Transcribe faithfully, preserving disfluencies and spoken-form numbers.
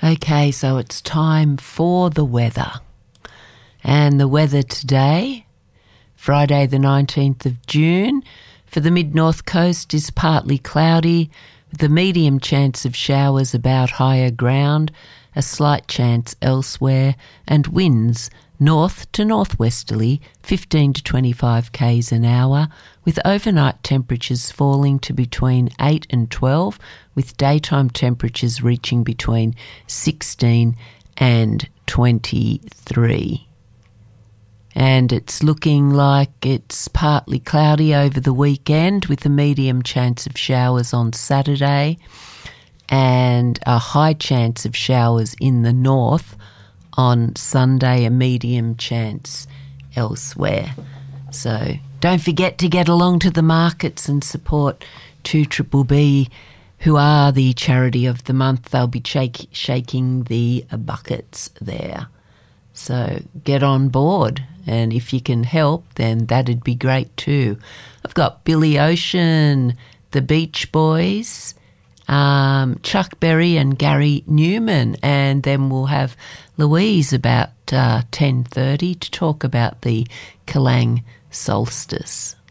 Okay, so it's time for the weather. And the weather today, Friday the nineteenth of June, for the mid-north coast is partly cloudy, with a medium chance of showers about higher ground, a slight chance elsewhere, and winds north to northwesterly, fifteen to twenty-five k's an hour, with overnight temperatures falling to between eight and twelve, with daytime temperatures reaching between sixteen and twenty-three. And it's looking like it's partly cloudy over the weekend, with a medium chance of showers on Saturday and a high chance of showers in the north on Sunday, a medium chance elsewhere. So don't forget to get along to the markets and support two B B B, who are the charity of the month. They'll be shake, shaking the buckets there. So get on board, and if you can help, then that'd be great too. I've got Billy Ocean, the Beach Boys, um, Chuck Berry and Gary Newman, and then we'll have Louise about uh, ten thirty to talk about the Kalang solstice.